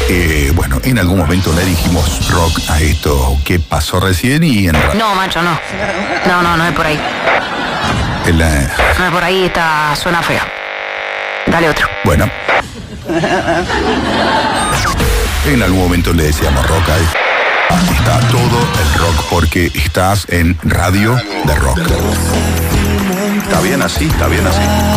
Bueno, en algún momento le dijimos rock a esto que pasó recién y en No, macho, no. No es por ahí. No es por ahí, suena feo. Dale otro. Bueno. En algún momento le decíamos rock a esto. Está todo el rock porque estás en radio de rock. Está bien así, está bien así.